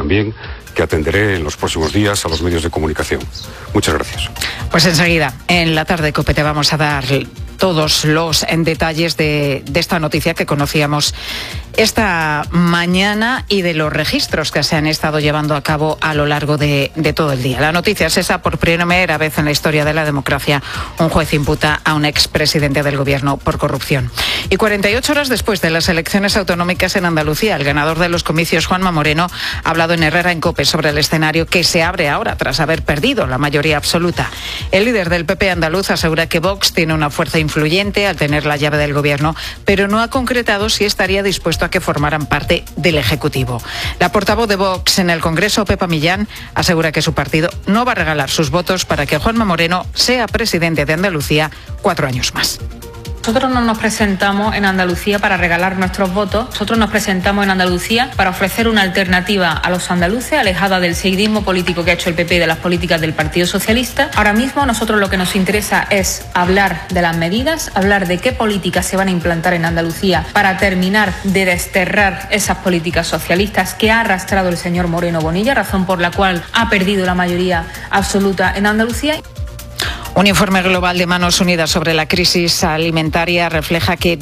también que atenderé en los próximos días a los medios de comunicación. Muchas gracias. Pues enseguida, en la tarde, COPE, te vamos a dar todos los detalles de esta noticia que conocíamos esta mañana y de los registros que se han estado llevando a cabo a lo largo de todo el día. La noticia es esa: por primera vez en la historia de la democracia, un juez imputa a un expresidente del gobierno por corrupción. Y 48 horas después de las elecciones autonómicas en Andalucía, el ganador de los comicios, Juanma Moreno, ha hablado en Herrera en COPE sobre el escenario que se abre ahora tras haber perdido la mayoría absoluta. El líder del PP andaluz asegura que Vox tiene una fuerza influyente al tener la llave del gobierno, pero no ha concretado si estaría dispuesto a que formaran parte del Ejecutivo. La portavoz de Vox en el Congreso, Pepa Millán, asegura que su partido no va a regalar sus votos para que Juanma Moreno sea presidente de Andalucía 4 años más. Nosotros no nos presentamos en Andalucía para regalar nuestros votos, nosotros nos presentamos en Andalucía para ofrecer una alternativa a los andaluces, alejada del seguidismo político que ha hecho el PP y de las políticas del Partido Socialista. Ahora mismo a nosotros lo que nos interesa es hablar de las medidas, hablar de qué políticas se van a implantar en Andalucía para terminar de desterrar esas políticas socialistas que ha arrastrado el señor Moreno Bonilla, razón por la cual ha perdido la mayoría absoluta en Andalucía. Un informe global de Manos Unidas sobre la crisis alimentaria refleja que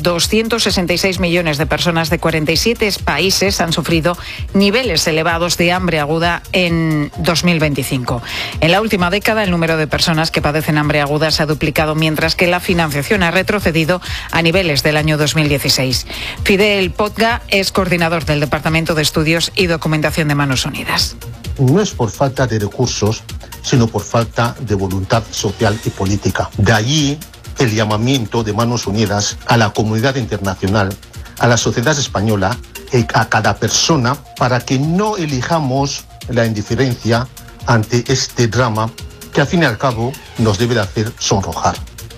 266 millones de personas de 47 países han sufrido niveles elevados de hambre aguda en 2025. En la última década, el número de personas que padecen hambre aguda se ha duplicado, mientras que la financiación ha retrocedido a niveles del año 2016. Fidel Potga es coordinador del Departamento de Estudios y Documentación de Manos Unidas. No es por falta de recursos, sino por falta de voluntad social y política. De allí el llamamiento de Manos Unidas a la comunidad internacional, a la sociedad española, a cada persona, para que no elijamos la indiferencia ante este drama que al fin y al cabo nos debe de hacer sonrojar.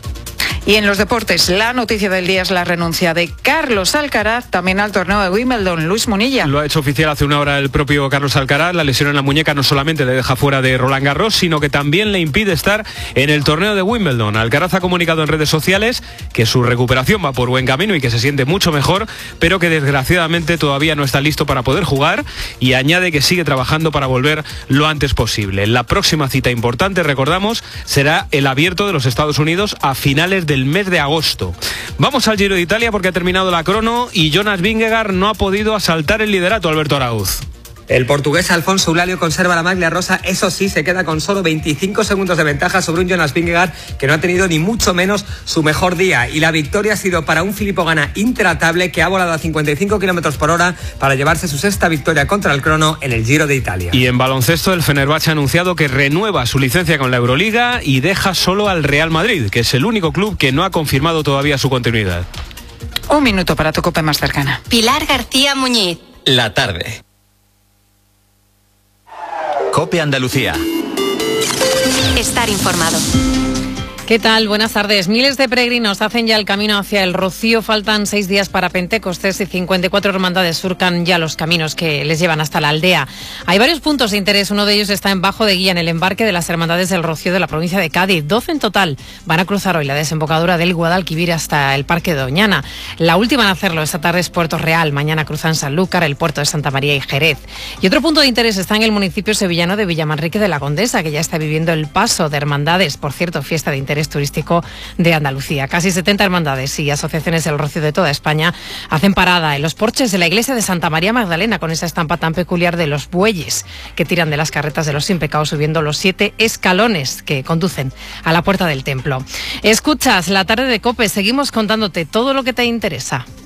Y en los deportes, la noticia del día es la renuncia de Carlos Alcaraz también al torneo de Wimbledon. Luis Munilla. Lo ha hecho oficial hace una hora el propio Carlos Alcaraz. La lesión en la muñeca no solamente le deja fuera de Roland Garros, sino que también le impide estar en el torneo de Wimbledon. Alcaraz ha comunicado en redes sociales que su recuperación va por buen camino y que se siente mucho mejor, pero que desgraciadamente todavía no está listo para poder jugar, y añade que sigue trabajando para volver lo antes posible. La próxima cita importante, recordamos, será el Abierto de los Estados Unidos a finales del mes de agosto. Vamos al Giro de Italia porque ha terminado la crono y Jonas Vingegaard no ha podido asaltar el liderato. Alberto Arauz. El portugués Alfonso Eulálio conserva la maglia rosa, eso sí, se queda con solo 25 segundos de ventaja sobre un Jonas Vingegaard que no ha tenido ni mucho menos su mejor día. Y la victoria ha sido para un Filippo Ganna intratable, que ha volado a 55 km por hora para llevarse su sexta victoria contra el crono en el Giro de Italia. Y en baloncesto, el Fenerbahce ha anunciado que renueva su licencia con la Euroliga y deja solo al Real Madrid, que es el único club que no ha confirmado todavía su continuidad. Un minuto para tu COPE más cercana. Pilar García Muñiz. La tarde. COPE Andalucía. Estar informado. ¿Qué tal? Buenas tardes. Miles de peregrinos hacen ya el camino hacia el Rocío. Faltan 6 días para Pentecostés y 54 hermandades surcan ya los caminos que les llevan hasta la aldea. Hay varios puntos de interés. Uno de ellos está en Bajo de Guía, en el embarque de las hermandades del Rocío de la provincia de Cádiz. 12 en total van a cruzar hoy la desembocadura del Guadalquivir hasta el Parque de Doñana. La última en hacerlo esta tarde es Puerto Real. Mañana cruzan Sanlúcar, el puerto de Santa María y Jerez. Y otro punto de interés está en el municipio sevillano de Villamanrique de la Condesa, que ya está viviendo el paso de hermandades. Por cierto, fiesta de interés turístico de Andalucía. Casi 70 hermandades y asociaciones del Rocío de toda España hacen parada en los porches de la iglesia de Santa María Magdalena, con esa estampa tan peculiar de los bueyes que tiran de las carretas de los sin pecado subiendo los 7 escalones que conducen a la puerta del templo. Escuchas La Tarde de COPE, seguimos contándote todo lo que te interesa.